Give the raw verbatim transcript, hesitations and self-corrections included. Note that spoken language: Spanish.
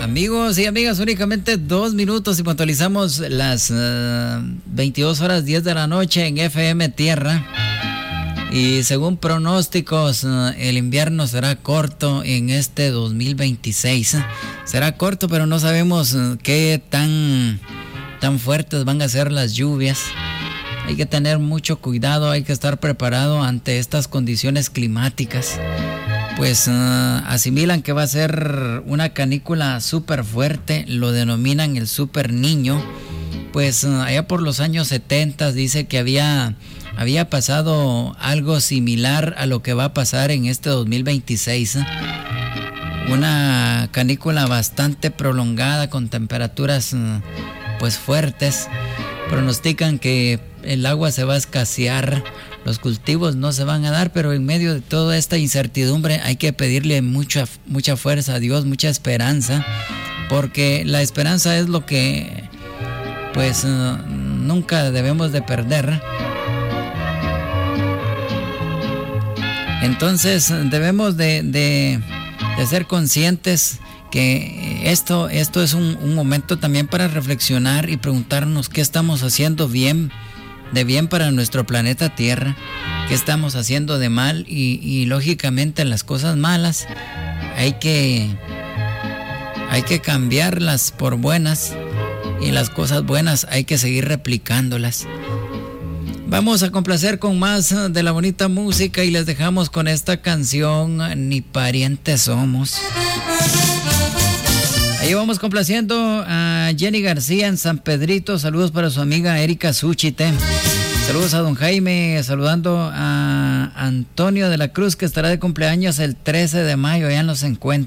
Amigos y amigas, únicamente dos minutos y puntualizamos las uh, veintidós horas diez de la noche en F M Tierra. Y según pronósticos, uh, el invierno será corto en este dos mil veintiséis. Será corto, pero no sabemos uh, qué tan, tan fuertes van a ser las lluvias. Hay que tener mucho cuidado, hay que estar preparado ante estas condiciones climáticas. Pues uh, asimilan que va a ser una canícula súper fuerte, lo denominan el super niño. Pues uh, allá por los años setenta dice que había, había pasado algo similar a lo que va a pasar en este dos mil veintiséis. ¿eh? Una canícula bastante prolongada con temperaturas uh, pues fuertes. Pronostican que el agua se va a escasear, los cultivos no se van a dar, pero en medio de toda esta incertidumbre hay que pedirle mucha, mucha fuerza a Dios, mucha esperanza, porque la esperanza es lo que pues uh, nunca debemos de perder. Entonces debemos de, de, de ser conscientes que esto, esto es un, un momento también para reflexionar y preguntarnos qué estamos haciendo bien, de bien para nuestro planeta Tierra, qué estamos haciendo de mal y, y lógicamente las cosas malas hay que, hay que cambiarlas por buenas y las cosas buenas hay que seguir replicándolas. Vamos a complacer con más de la bonita música y les dejamos con esta canción Ni parientes somos. Ahí vamos complaciendo a Jenny García en San Pedrito. Saludos para su amiga Erika Suchite. Saludos a don Jaime, saludando a Antonio de la Cruz, que estará de cumpleaños el trece de mayo allá en Los Encuentros.